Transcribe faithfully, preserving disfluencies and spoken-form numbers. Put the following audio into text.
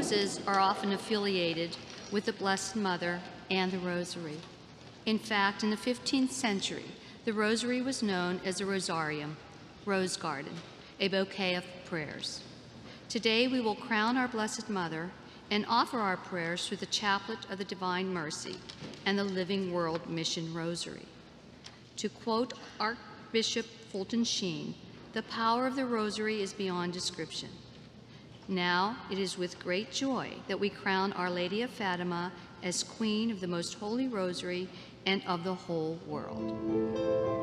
roses are often affiliated with the Blessed Mother and the Rosary. In fact, in the fifteenth century, the Rosary was known as a rosarium, rose garden, a bouquet of prayers. Today, we will crown our Blessed Mother and offer our prayers through the Chaplet of the Divine Mercy and the Living World Mission Rosary. To quote Archbishop Fulton Sheen, "The power of the Rosary is beyond description." Now, it is with great joy that we crown Our Lady of Fatima as Queen of the Most Holy Rosary and of the whole world.